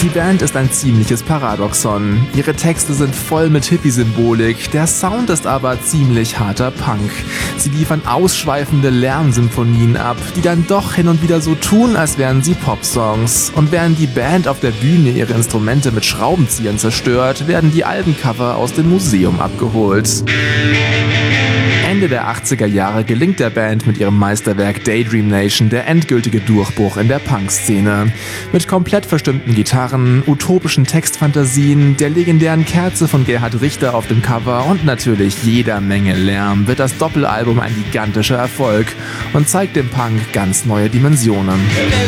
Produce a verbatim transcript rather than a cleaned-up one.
Die Band ist ein ziemliches Paradoxon. Ihre Texte sind voll mit Hippie-Symbolik, der Sound ist aber ziemlich harter Punk. Sie liefern ausschweifende Lärmsymphonien ab, die dann doch hin und wieder so tun, als wären sie Popsongs. Und während die Band auf der Bühne ihre Instrumente mit Schraubenzieher zerstört, werden die Albencover aus dem Museum abgeholt. Ende der achtziger Jahre gelingt der Band mit ihrem Meisterwerk Daydream Nation der endgültige Durchbruch in der Punk-Szene. Mit komplett verstimmten Gitarren, utopischen Textfantasien, der legendären Kerze von Gerhard Richter auf dem Cover und natürlich jeder Menge Lärm wird das Doppelalbum ein gigantischer Erfolg und zeigt dem Punk ganz neue Dimensionen.